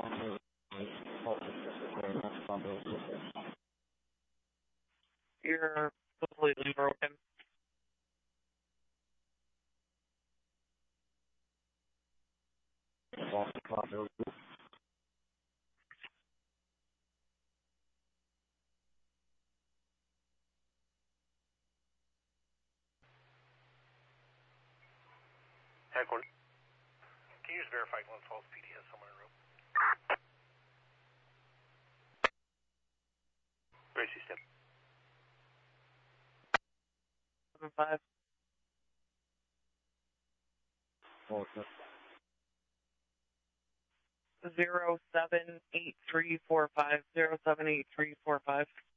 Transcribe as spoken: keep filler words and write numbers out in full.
You're completely broken. Headquarters. Can you just verify Glens Falls P D has someone in the room? Gracie, step. Seven five. Zero seven eight three four five. Zero seven eight three four five.